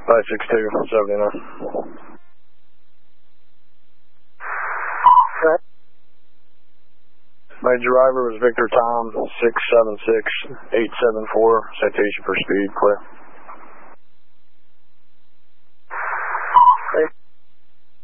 562, 79. Major driver was Victor Tom, 676-874, citation for speed, clear.